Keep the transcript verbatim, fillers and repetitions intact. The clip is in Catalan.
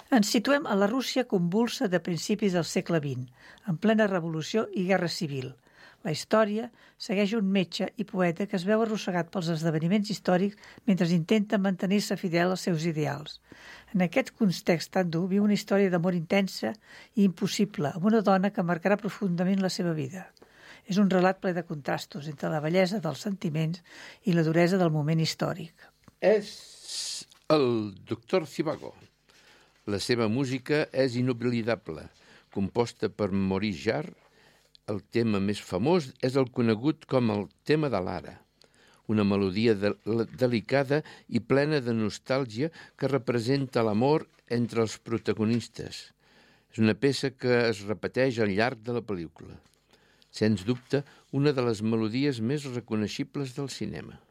Ens situem a la Rússia convulsa de principis del segle vint, en plena revolució i guerra civil. La història segueix un metge i poeta que es veu arrossegat pels esdeveniments històrics mentre intenta mantenir-se fidel als seus ideals. En aquest context tan dur viu una història d'amor intensa i impossible amb una dona que marcarà profundament la seva vida. És un relat ple de contrastos entre la bellesa dels sentiments i la duresa del moment històric. És el doctor Zhivago. La seva música és inoblidable, composta per Maurice Jarre. El tema més famós és el conegut com el tema de Lara, una melodia de, delicada i plena de nostàlgia que representa l'amor entre els protagonistes. És una peça que es repeteix al llarg de la pel·lícula. Sens dubte, una de les melodies més reconeixibles del cinema.